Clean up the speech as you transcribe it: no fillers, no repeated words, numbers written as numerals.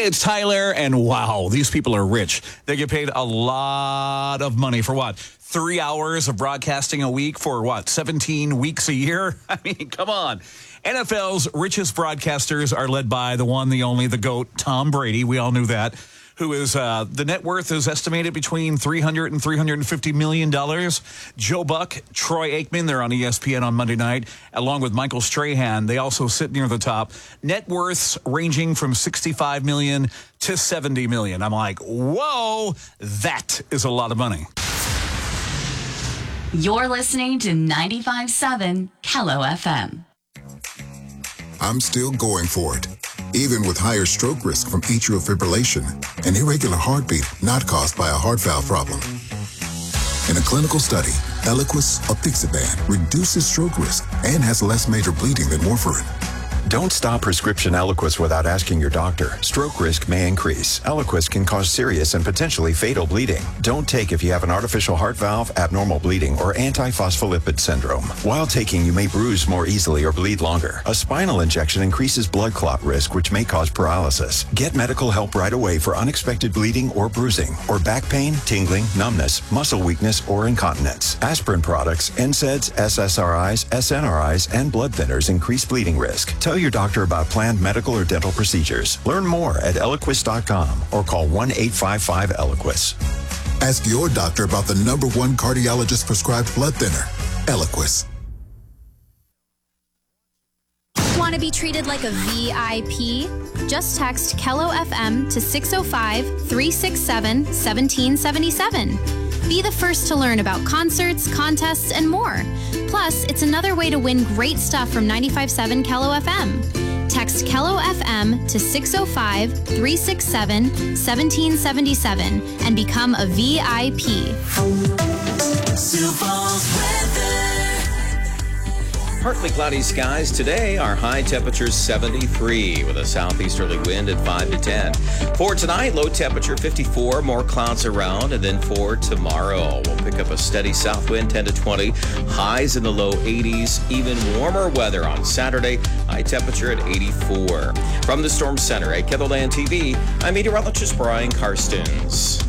it's Tyler, and wow, these people are rich. They get paid a lot of money for what? 3 hours of broadcasting a week for what? 17 weeks a year? I mean, come on. NFL's richest broadcasters are led by the one, the only, the GOAT, Tom Brady. We all knew that. Who is the net worth is estimated between $300 and $350 million. Joe Buck, Troy Aikman, they're on ESPN on Monday night, along with Michael Strahan. They also sit near the top. Net worths ranging from $65 million to $70 million. I'm like, whoa, that is a lot of money. You're listening to 95.7 Kello FM. I'm still going for it, even with higher stroke risk from atrial fibrillation, an irregular heartbeat not caused by a heart valve problem. In a clinical study, Eliquis apixaban reduces stroke risk and has less major bleeding than warfarin. Don't stop prescription Eliquis without asking your doctor. Stroke risk may increase. Eliquis can cause serious and potentially fatal bleeding. Don't take if you have an artificial heart valve, abnormal bleeding, or antiphospholipid syndrome. While taking, you may bruise more easily or bleed longer. A spinal injection increases blood clot risk, which may cause paralysis. Get medical help right away for unexpected bleeding or bruising, or back pain, tingling, numbness, muscle weakness, or incontinence. Aspirin products, NSAIDs, SSRIs, SNRIs, and blood thinners increase bleeding risk. Tell your doctor about planned medical or dental procedures. Learn more at Eliquis.com or call 1-855-ELIQUIS. Ask your doctor about the #1 cardiologist prescribed blood thinner, Eliquis. Want to be treated like a VIP? Just text Kello FM to 605-367-1777. Be the first to learn about concerts, contests, and more. Plus, it's another way to win great stuff from 95.7 Kello FM. Text Kello FM to 605-367-1777 and become a VIP. Sioux Falls weather. Partly cloudy skies today. Our high temperature is 73 with a southeasterly wind at 5 to 10. For tonight, low temperature 54, more clouds around. And then for tomorrow, we'll pick up a steady south wind 10 to 20, highs in the low 80s, even warmer weather on Saturday, high temperature at 84. From the Storm Center at KELOLAND TV, I'm meteorologist Brian Karstens.